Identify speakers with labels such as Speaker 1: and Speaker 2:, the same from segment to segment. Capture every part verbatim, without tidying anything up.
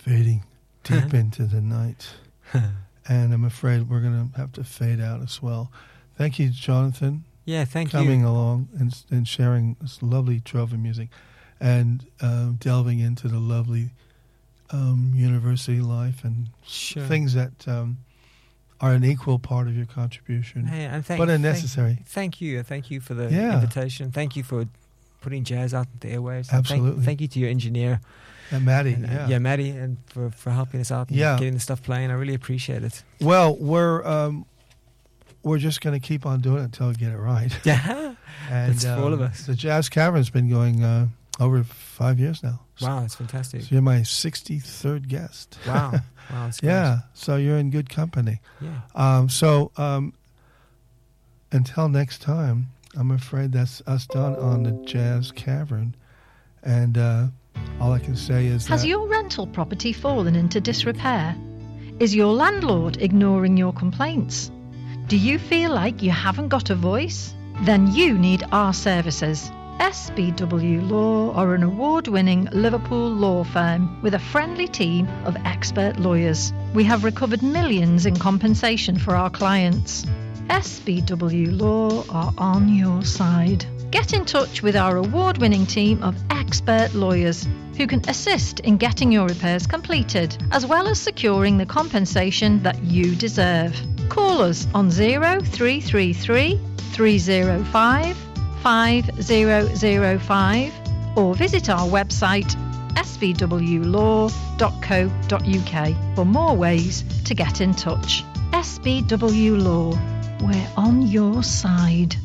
Speaker 1: fading deep into the night. And I'm afraid we're going to have to fade out as well. Thank you, Jonathan.
Speaker 2: Yeah, thank
Speaker 1: coming
Speaker 2: you.
Speaker 1: Coming along and, and sharing this lovely trove of music and uh, delving into the lovely um, university life and
Speaker 2: sure.
Speaker 1: things that um, are an equal part of your contribution,
Speaker 2: hey, and thank,
Speaker 1: but are necessary.
Speaker 2: Thank, thank you. Thank you for the
Speaker 1: yeah.
Speaker 2: invitation. Thank you for putting jazz out into the airwaves.
Speaker 1: Absolutely.
Speaker 2: Thank, thank you to your engineer.
Speaker 1: And Maddie,
Speaker 2: and, uh,
Speaker 1: yeah.
Speaker 2: yeah, Maddie, and for, for helping us out and
Speaker 1: yeah.
Speaker 2: getting the stuff playing. I really appreciate it.
Speaker 1: Well, we're um, we're just going to keep on doing it until we get it right.
Speaker 2: Yeah,
Speaker 1: and
Speaker 2: it's um, for all of us.
Speaker 1: The Jazz Cavern's been going uh, over five years now.
Speaker 2: Wow, it's fantastic.
Speaker 1: So you're my sixty-third guest.
Speaker 2: Wow, wow, that's
Speaker 1: yeah. So you're in good company.
Speaker 2: Yeah.
Speaker 1: Um, so um, until next time, I'm afraid that's us done on the Jazz Cavern, and. Uh, All I can say is
Speaker 3: Has
Speaker 1: that
Speaker 3: your rental property fallen into disrepair? Is your landlord ignoring your complaints? Do you feel like you haven't got a voice? Then you need our services. S B W Law are an award-winning Liverpool law firm with a friendly team of expert lawyers. We have recovered millions in compensation for our clients. S B W Law are on your side. Get in touch with our award-winning team of expert lawyers who can assist in getting your repairs completed, as well as securing the compensation that you deserve. Call us on zero three three three, three zero five, five zero zero five or visit our website s v w law dot co dot u k for more ways to get in touch. S B W Law, we're on your side.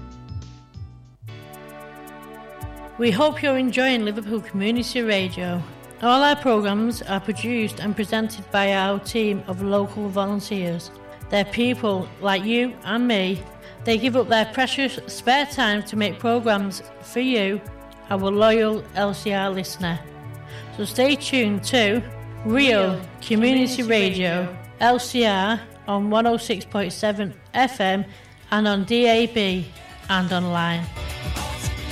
Speaker 4: We hope you're enjoying Liverpool Community Radio. All our programmes are produced and presented by our team of local volunteers. They're people like you and me. They give up their precious spare time to make programmes for you, our loyal L C R listener. So stay tuned to Real Community Radio, L C R on one oh six point seven F M and on D A B and online.